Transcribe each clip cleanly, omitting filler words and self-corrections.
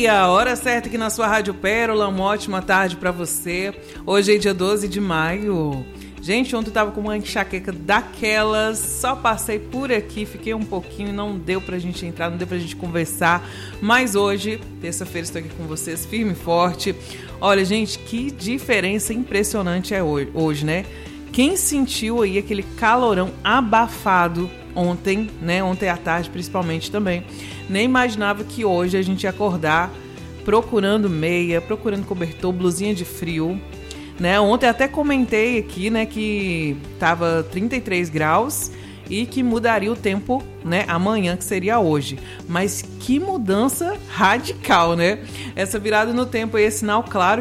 dia! Hora certa aqui na sua Rádio Pérola, uma ótima tarde pra você. Hoje é dia 12 de maio. Gente, ontem eu tava com uma enxaqueca daquelas, só passei por aqui, fiquei um pouquinho, não deu pra gente entrar, não deu pra gente conversar. Mas hoje, terça-feira, estou aqui com vocês, firme e forte. Olha, gente, que diferença impressionante é hoje, né? Quem sentiu aí aquele calorão abafado ontem, né? Ontem à tarde, principalmente também. Nem imaginava que hoje a gente ia acordar procurando meia, procurando cobertor, blusinha de frio. Né? Ontem até comentei aqui, né, que tava 33 graus e que mudaria o tempo, né, amanhã, que seria hoje. Mas que mudança radical, né? Essa virada no tempo aí é sinal claro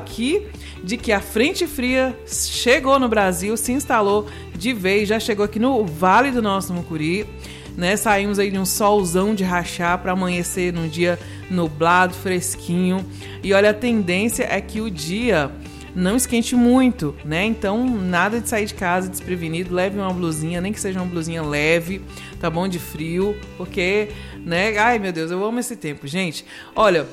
de que a frente fria chegou no Brasil, se instalou de vez, já chegou aqui no Vale do Nosso Mucuri, né? Saímos aí de um solzão de rachar para amanhecer num dia nublado, fresquinho. E olha, a tendência é que o dia não esquente muito, né? Então, nada de sair de casa desprevenido, leve uma blusinha, nem que seja uma blusinha leve, tá bom? De frio, porque, né? Ai, meu Deus, eu amo esse tempo, gente. Olha,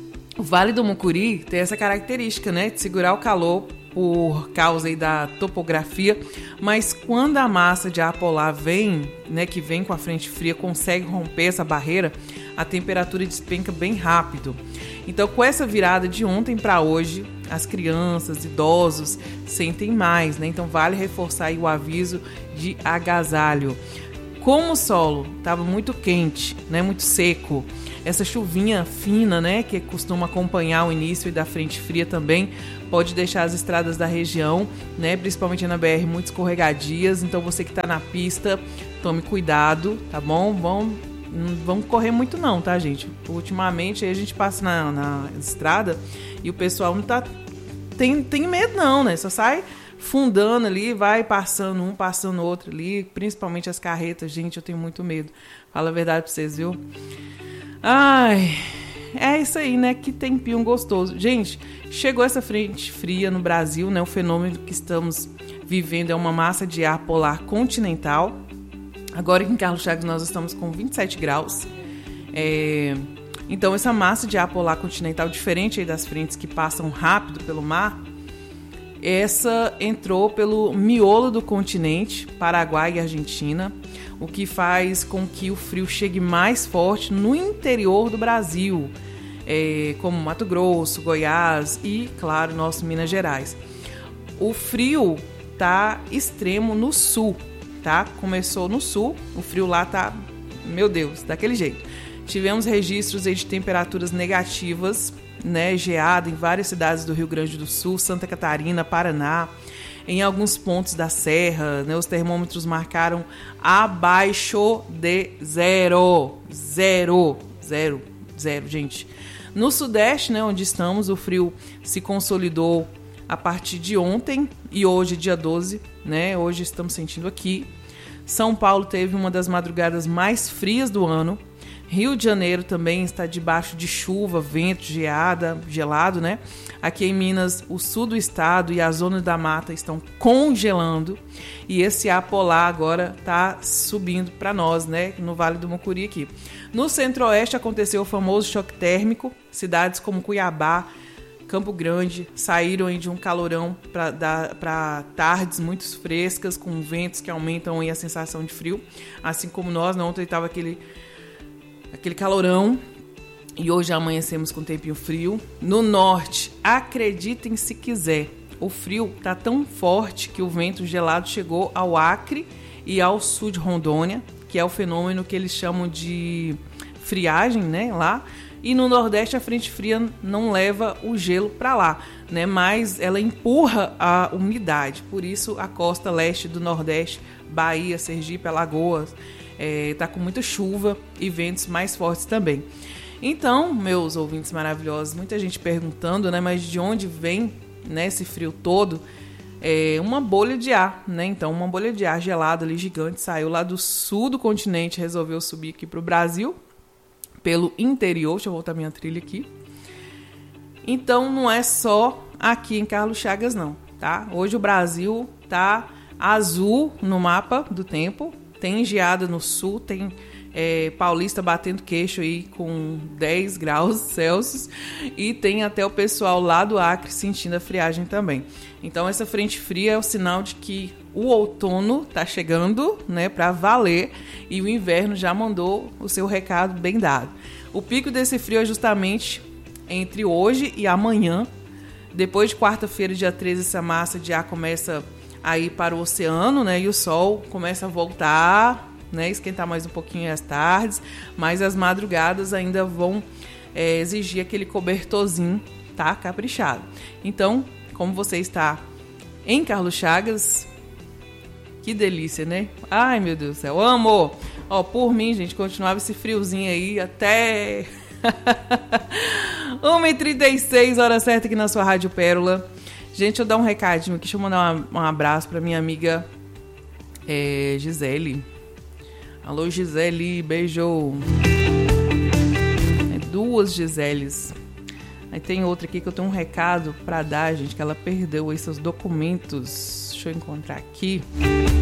o Vale do Mucuri tem essa característica, né? De segurar o calor por causa aí da topografia, mas quando a massa de ar polar vem, né? Que vem com a frente fria, consegue romper essa barreira, a temperatura despenca bem rápido. Então, com essa virada de ontem para hoje, as crianças, idosos sentem mais, né? Então, vale reforçar aí o aviso de agasalho. Como o solo estava muito quente, né? Muito seco, essa chuvinha fina, né? Que costuma acompanhar o início da frente fria também, pode deixar as estradas da região, né? Principalmente na BR, muito escorregadias. Então, você que está na pista, tome cuidado, tá bom? Não vamos correr muito não, tá, gente? Ultimamente aí a gente passa na estrada e o pessoal não tem medo não, né? Só sai fundando ali, vai passando um, passando outro ali, principalmente as carretas. Gente, eu tenho muito medo. Fala a verdade pra vocês, viu? Ai, é isso aí, né? Que tempinho gostoso. Gente, chegou essa frente fria no Brasil, né? O fenômeno que estamos vivendo é uma massa de ar polar continental. Agora aqui em Carlos Chagas nós estamos com 27 graus. Então essa massa de ar polar continental, diferente aí das frentes que passam rápido pelo mar, essa entrou pelo miolo do continente, Paraguai e Argentina, o que faz com que o frio chegue mais forte no interior do Brasil, como Mato Grosso, Goiás e, claro, nosso Minas Gerais. O frio tá extremo no sul. Tá? Começou no sul, o frio lá tá, meu Deus, daquele jeito. Tivemos registros aí de temperaturas negativas, né, geada em várias cidades do Rio Grande do Sul, Santa Catarina, Paraná, em alguns pontos da serra, né, os termômetros marcaram abaixo de zero, gente. No sudeste, né, onde estamos, o frio se consolidou a partir de ontem e hoje, dia 12, né? Hoje estamos sentindo aqui. São Paulo teve uma das madrugadas mais frias do ano. Rio de Janeiro também está debaixo de chuva, vento, gelado, né? Aqui em Minas, o sul do estado e a zona da mata estão congelando. E esse ar polar agora está subindo para nós, né? No Vale do Mucuri aqui. No centro-oeste aconteceu o famoso choque térmico. Cidades como Cuiabá, Campo Grande saíram aí de um calorão para tardes muito frescas, com ventos que aumentam aí a sensação de frio, assim como nós, ontem estava aquele calorão e hoje amanhecemos com um tempinho frio. No norte, acreditem se quiser, o frio está tão forte que o vento gelado chegou ao Acre e ao sul de Rondônia, que é o fenômeno que eles chamam de friagem, né, lá. E no Nordeste a frente fria não leva o gelo para lá, né? Mas ela empurra a umidade. Por isso a costa leste do Nordeste, Bahia, Sergipe, Alagoas, tá com muita chuva e ventos mais fortes também. Então, meus ouvintes maravilhosos, muita gente perguntando, né? Mas de onde vem, né, esse frio todo? Uma bolha de ar, né? Então, uma bolha de ar gelada ali, gigante, saiu lá do sul do continente, resolveu subir aqui para o Brasil, pelo interior. Deixa eu voltar minha trilha aqui. Então, não é só aqui em Carlos Chagas, não, tá? Hoje o Brasil tá azul no mapa do tempo. Tem geada no sul, tem Paulista batendo queixo aí com 10 graus Celsius, e tem até o pessoal lá do Acre sentindo a friagem também. Então essa frente fria é o sinal de que o outono está chegando, né, para valer, e o inverno já mandou o seu recado bem dado. O pico desse frio é justamente entre hoje e amanhã. Depois de quarta-feira, dia 13, essa massa de ar começa a ir para o oceano, né, e o sol começa a voltar, né, esquentar mais um pouquinho às tardes, mas as madrugadas ainda vão exigir aquele cobertorzinho, tá, caprichado. Então, como você está em Carlos Chagas, que delícia, né? Ai, meu Deus do céu, amo! Ó, por mim, gente, continuava esse friozinho aí até 1h36, hora certa aqui na sua Rádio Pérola. Gente, eu dar um recadinho aqui, deixa eu mandar um abraço pra minha amiga Gisele. Alô, Gisele, beijo. Duas Giseles. Aí tem outra aqui que eu tenho um recado pra dar, gente, que ela perdeu aí seus documentos. Deixa eu encontrar aqui.